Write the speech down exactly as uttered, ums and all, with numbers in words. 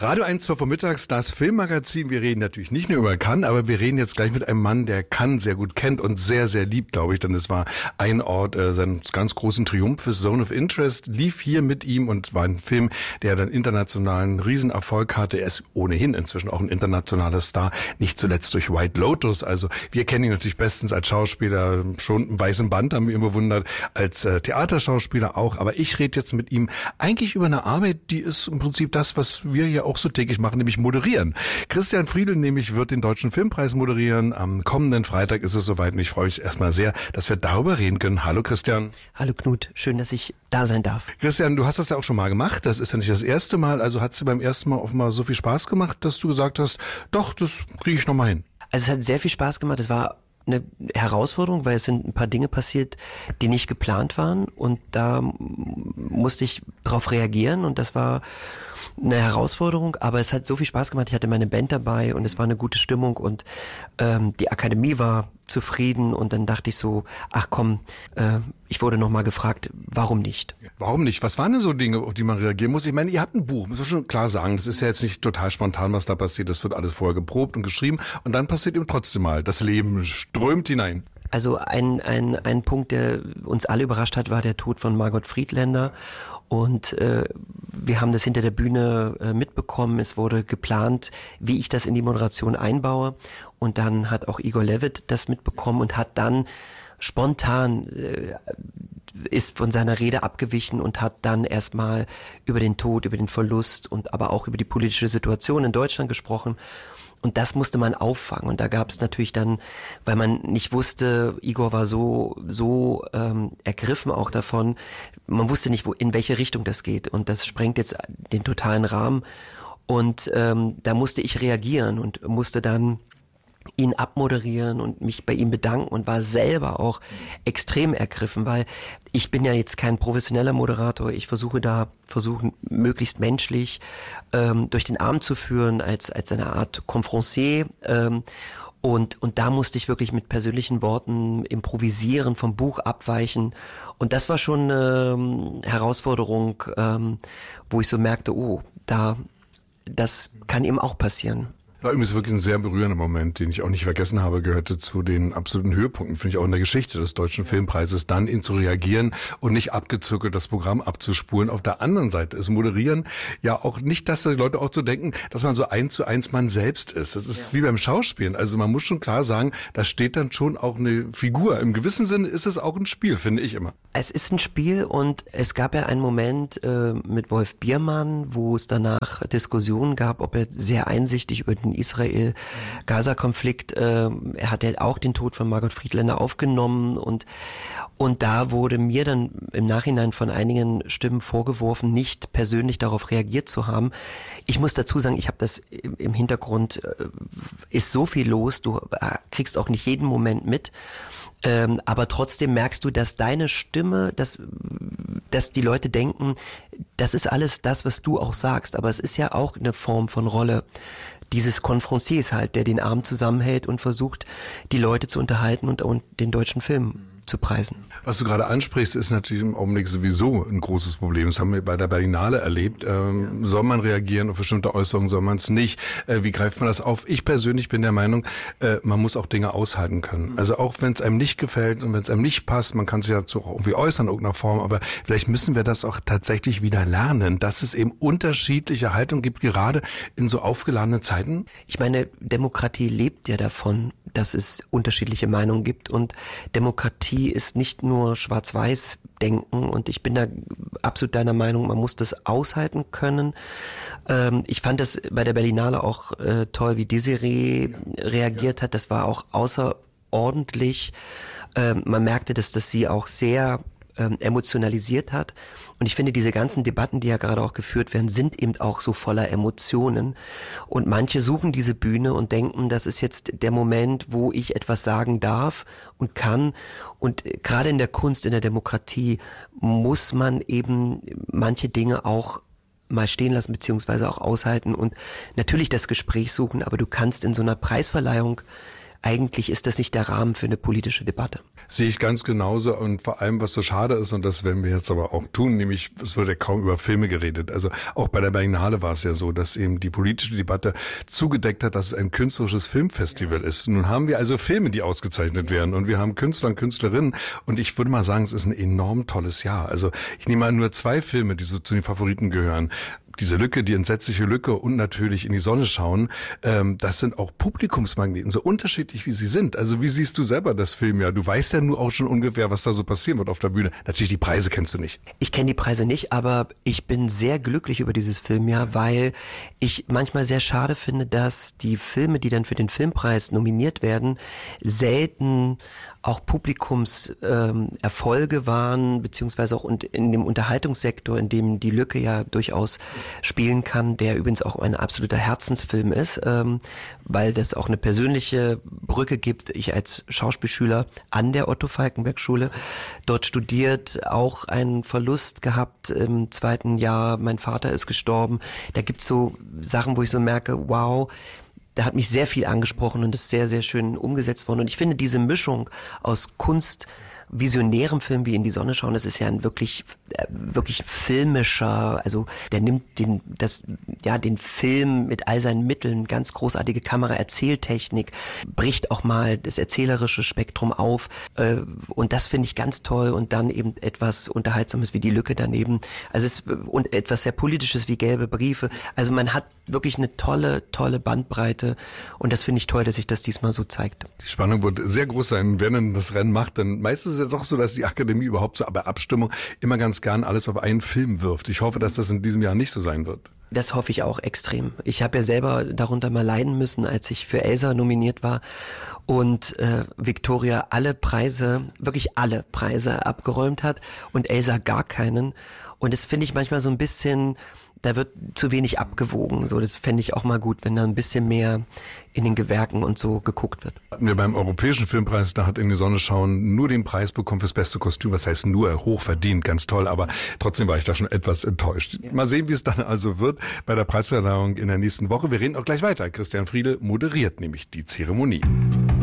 Radio eins, zwei Uhr mittags, das Filmmagazin. Wir reden natürlich nicht nur über Cannes, aber wir reden jetzt gleich mit einem Mann, der Cannes sehr gut kennt und sehr, sehr liebt, glaube ich. Denn es war ein Ort äh, seines ganz großen Triumphes. Zone of Interest lief hier mit ihm und war ein Film, der dann internationalen Riesenerfolg hatte. Er ist ohnehin inzwischen auch ein internationaler Star, nicht zuletzt durch White Lotus. Also wir kennen ihn natürlich bestens als Schauspieler, schon im Weißen Band haben wir ihn bewundert, als äh, Theaterschauspieler auch. Aber ich rede jetzt mit ihm eigentlich über eine Arbeit, die ist im Prinzip das, was wir hier auch so täglich machen, nämlich moderieren. Christian Friedl nämlich wird den Deutschen Filmpreis moderieren. Am kommenden Freitag ist es soweit und ich freue mich erstmal sehr, dass wir darüber reden können. Hallo Christian. Hallo Knut, schön, dass ich da sein darf. Christian, du hast das ja auch schon mal gemacht. Das ist ja nicht das erste Mal. Also hat es dir beim ersten Mal offenbar so viel Spaß gemacht, dass du gesagt hast, doch, das kriege ich noch mal hin. Also es hat sehr viel Spaß gemacht. Es war eine Herausforderung, weil es sind ein paar Dinge passiert, die nicht geplant waren und da musste ich darauf reagieren und das war eine Herausforderung, aber es hat so viel Spaß gemacht. Ich hatte meine Band dabei und es war eine gute Stimmung und ähm, die Akademie war zufrieden und dann dachte ich so, ach komm, äh, ich wurde nochmal gefragt, warum nicht? Warum nicht? Was waren denn so Dinge, auf die man reagieren muss? Ich meine, ihr habt ein Buch, muss man schon klar sagen, das ist ja jetzt nicht total spontan, was da passiert, das wird alles vorher geprobt und geschrieben und dann passiert eben trotzdem mal, das Leben strömt hinein. Also ein, ein, ein Punkt, der uns alle überrascht hat, war der Tod von Margot Friedländer. Und äh, wir haben das hinter der Bühne äh, mitbekommen. Es wurde geplant, wie ich das in die Moderation einbaue. Und dann hat auch Igor Levit das mitbekommen und hat dann spontan äh, ist von seiner Rede abgewichen und hat dann erstmal über den Tod, über den Verlust und aber auch über die politische Situation in Deutschland gesprochen. Und das musste man auffangen. Und da gab es natürlich dann, weil man nicht wusste, Igor war so so ähm, ergriffen auch davon, man wusste nicht, wo in welche Richtung das geht. Und das sprengt jetzt den totalen Rahmen. Und ähm, da musste ich reagieren und musste dann ihn abmoderieren und mich bei ihm bedanken und war selber auch extrem ergriffen, weil ich bin ja jetzt kein professioneller Moderator. Ich versuche da, versuchen möglichst menschlich ähm, durch den Arm zu führen, als als eine Art Confrancier. Ähm, und und da musste ich wirklich mit persönlichen Worten improvisieren, vom Buch abweichen. Und das war schon eine ähm, Herausforderung, ähm, wo ich so merkte, oh, da das kann eben auch passieren. War übrigens wirklich ein sehr berührender Moment, den ich auch nicht vergessen habe, gehörte zu den absoluten Höhepunkten, finde ich auch in der Geschichte des Deutschen Filmpreises, dann ihn zu reagieren und nicht abgezirkelt das Programm abzuspulen. Auf der anderen Seite ist Moderieren ja auch nicht das, was die Leute auch so denken, dass man so eins zu eins man selbst ist. Das ist ja wie beim Schauspielen. Also man muss schon klar sagen, da steht dann schon auch eine Figur. Im gewissen Sinne ist es auch ein Spiel, finde ich immer. Es ist ein Spiel und es gab ja einen Moment äh, mit Wolf Biermann, wo es danach Diskussionen gab, ob er sehr einsichtig über den Israel-Gaza-Konflikt, äh, er hat ja auch den Tod von Margot Friedländer aufgenommen und und da wurde mir dann im Nachhinein von einigen Stimmen vorgeworfen, nicht persönlich darauf reagiert zu haben. Ich muss dazu sagen, ich habe das im, im Hintergrund, äh, ist so viel los, du äh, kriegst auch nicht jeden Moment mit. Ähm, aber trotzdem merkst du, dass deine Stimme, dass, dass die Leute denken, das ist alles das, was du auch sagst. Aber es ist ja auch eine Form von Rolle dieses Confranciers halt, der den Arm zusammenhält und versucht, die Leute zu unterhalten und, und den deutschen Film zu preisen. Was du gerade ansprichst, ist natürlich im Augenblick sowieso ein großes Problem. Das haben wir bei der Berlinale erlebt. Ähm, ja. Soll man reagieren auf bestimmte Äußerungen, soll man es nicht? Äh, wie greift man das auf? Ich persönlich bin der Meinung, äh, man muss auch Dinge aushalten können. Mhm. Also auch wenn es einem nicht gefällt und wenn es einem nicht passt, man kann sich dazu auch irgendwie äußern in irgendeiner Form, aber vielleicht müssen wir das auch tatsächlich wieder lernen, dass es eben unterschiedliche Haltungen gibt, gerade in so aufgeladenen Zeiten. Ich meine, Demokratie lebt ja davon, dass es unterschiedliche Meinungen gibt und Demokratie ist nicht nur Schwarz-Weiß-Denken und ich bin da absolut deiner Meinung, man muss das aushalten können. Ähm, ich fand das bei der Berlinale auch äh, toll, wie Desiree reagiert hat. Das war auch außerordentlich. Ähm, man merkte, dass das sie auch sehr ähm, emotionalisiert hat. Und ich finde, diese ganzen Debatten, die ja gerade auch geführt werden, sind eben auch so voller Emotionen. Und manche suchen diese Bühne und denken, das ist jetzt der Moment, wo ich etwas sagen darf und kann. Und gerade in der Kunst, in der Demokratie muss man eben manche Dinge auch mal stehen lassen, beziehungsweise auch aushalten und natürlich das Gespräch suchen. Aber du kannst in so einer Preisverleihung eigentlich ist das nicht der Rahmen für eine politische Debatte. Sehe ich ganz genauso und vor allem, was so schade ist, und das werden wir jetzt aber auch tun, nämlich es wird ja kaum über Filme geredet. Also auch bei der Berlinale war es ja so, dass eben die politische Debatte zugedeckt hat, dass es ein künstlerisches Filmfestival ist. Nun haben wir also Filme, die ausgezeichnet werden und wir haben Künstler und Künstlerinnen und ich würde mal sagen, es ist ein enorm tolles Jahr. Also ich nehme mal nur zwei Filme, die so zu den Favoriten gehören. Diese Lücke, die entsetzliche Lücke und natürlich in die Sonne schauen, ähm, das sind auch Publikumsmagneten, so unterschiedlich wie sie sind. Also wie siehst du selber das Filmjahr? Du weißt ja nur auch schon ungefähr, was da so passieren wird auf der Bühne. Natürlich, die Preise kennst du nicht. Ich kenne die Preise nicht, aber ich bin sehr glücklich über dieses Filmjahr, weil ich manchmal sehr schade finde, dass die Filme, die dann für den Filmpreis nominiert werden, selten auch Publikumserfolge ähm, waren, beziehungsweise auch in dem Unterhaltungssektor, in dem die Lücke ja durchaus spielen kann, der übrigens auch ein absoluter Herzensfilm ist, ähm, weil das auch eine persönliche Brücke gibt. Ich als Schauspielschüler an der Otto-Falckenberg-Schule dort studiert, auch einen Verlust gehabt im zweiten Jahr. Mein Vater ist gestorben. Da gibt's so Sachen, wo ich so merke, wow, da hat mich sehr viel angesprochen und ist sehr, sehr schön umgesetzt worden. Und ich finde diese Mischung aus Kunst, visionärem Film wie In die Sonne schauen, das ist ja ein wirklich, wirklich filmischer, also der nimmt den, das, ja, den Film mit all seinen Mitteln, ganz großartige Kamera, Erzähltechnik, bricht auch mal das erzählerische Spektrum auf, äh, und das finde ich ganz toll und dann eben etwas Unterhaltsames wie Die Lücke daneben, also es, und etwas sehr Politisches wie Gelbe Briefe, also man hat wirklich eine tolle, tolle Bandbreite und das finde ich toll, dass sich das diesmal so zeigt. Die Spannung wird sehr groß sein, wenn man das Rennen macht, denn meistens ist es ja doch so, dass die Akademie überhaupt so bei Abstimmung immer ganz gern alles auf einen Film wirft. Ich hoffe, dass das in diesem Jahr nicht so sein wird. Das hoffe ich auch extrem. Ich habe ja selber darunter mal leiden müssen, als ich für Elsa nominiert war und äh, Victoria alle Preise, wirklich alle Preise abgeräumt hat und Elsa gar keinen. Und das finde ich manchmal so ein bisschen, da wird zu wenig abgewogen. So, das fände ich auch mal gut, wenn da ein bisschen mehr in den Gewerken und so geguckt wird. Hatten wir beim Europäischen Filmpreis, da hat In die Sonne schauen nur den Preis bekommen fürs beste Kostüm. Was heißt nur? Hochverdient, ganz toll. Aber trotzdem war ich da schon etwas enttäuscht. Ja. Mal sehen, wie es dann also wird bei der Preisverleihung in der nächsten Woche. Wir reden auch gleich weiter. Christian Friedel moderiert nämlich die Zeremonie.